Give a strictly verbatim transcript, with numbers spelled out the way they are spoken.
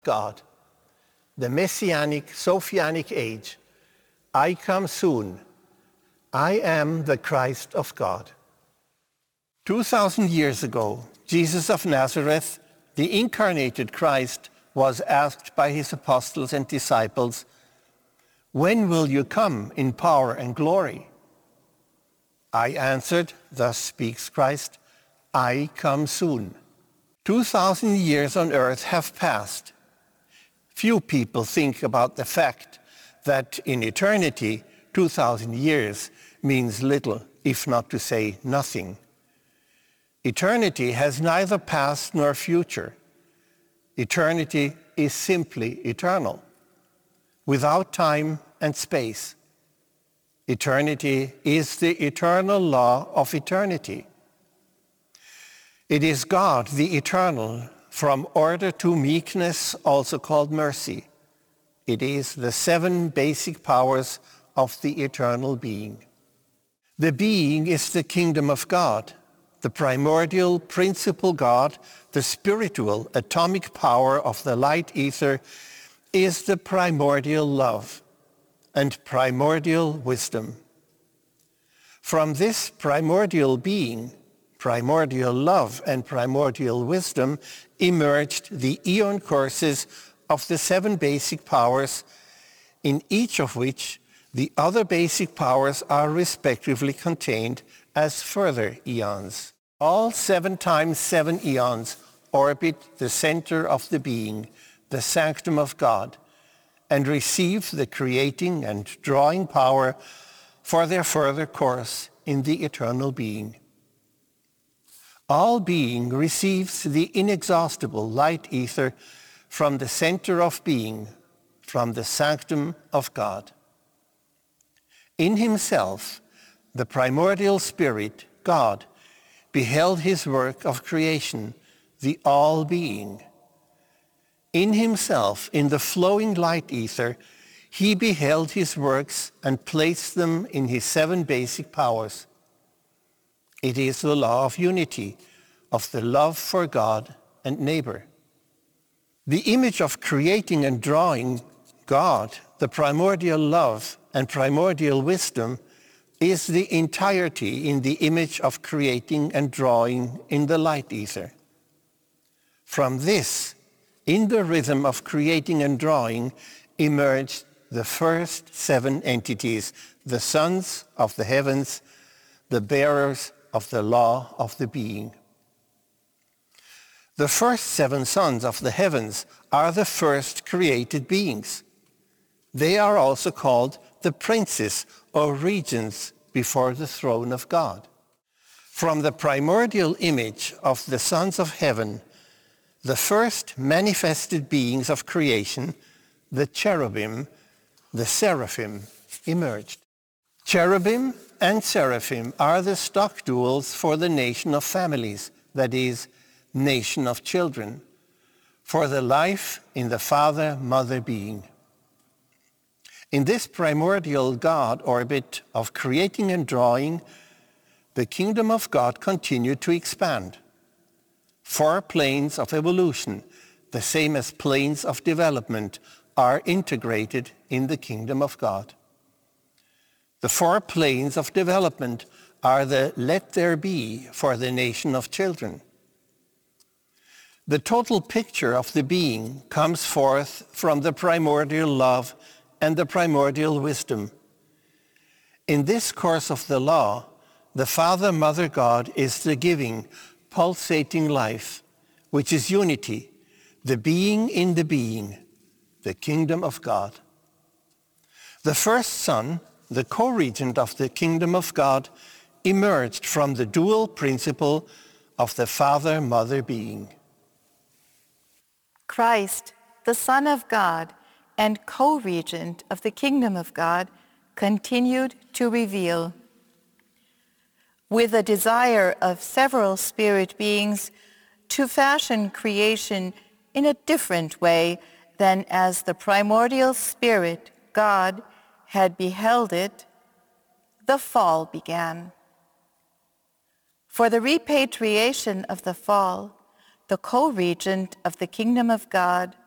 God, the Messianic, Sophianic age. I come soon. I am the Christ of God. Two thousand years ago, Jesus of Nazareth, the incarnated Christ, was asked by his apostles and disciples, "When will you come in power and glory?" I answered, thus speaks Christ, I come soon. Two thousand years on earth have passed. Few people think about the fact that in eternity, two thousand years means little, if not to say nothing. Eternity has neither past nor future. Eternity is simply eternal, without time and space. Eternity is the eternal law of eternity. It is God, the eternal, from order to meekness, also called mercy. It is the seven basic powers of the eternal being. The being is the kingdom of God, the primordial principal God, the spiritual atomic power of the light ether, is the primordial love and primordial wisdom. From this primordial being, primordial love and primordial wisdom emerged the eon courses of the seven basic powers, in each of which the other basic powers are respectively contained as further eons. All seven times seven eons orbit the center of the being, the sanctum of God, and receive the creating and drawing power for their further course in the eternal being. All being receives the inexhaustible light ether from the center of being, from the sanctum of God. In himself, the primordial spirit, God, beheld his work of creation, the all-being. In himself, in the flowing light ether, he beheld his works and placed them in his seven basic powers. It is the law of unity, of the love for God and neighbor. The image of creating and drawing, God, the primordial love and primordial wisdom, is the entirety in the image of creating and drawing in the light ether. From this, in the rhythm of creating and drawing, emerged the first seven entities, the sons of the heavens, the bearers of the law of the being. The first seven sons of the heavens are the first created beings. They are also called the princes or regents before the throne of God. From the primordial image of the sons of heaven, the first manifested beings of creation, the cherubim, the seraphim, emerged. Cherubim and seraphim are the stock duals for the nation of families, that is, nation of children, for the life in the father-mother being. In this primordial God orbit of creating and drawing, the kingdom of God continued to expand. Four planes of evolution, the same as planes of development, are integrated in the kingdom of God. The four planes of development are the let there be for the nation of children. The total picture of the being comes forth from the primordial love and the primordial wisdom. In this course of the law, the Father-Mother God is the giving, pulsating life, which is unity, the being in the being, the kingdom of God. The first Son, the co-regent of the kingdom of God, emerged from the dual principle of the Father-Mother being. Christ, the Son of God and co-regent of the kingdom of God, continued to reveal. With a desire of several spirit beings to fashion creation in a different way than as the primordial spirit, God, had beheld it, the fall began. For the repatriation of the fall, the co-regent of the kingdom of God,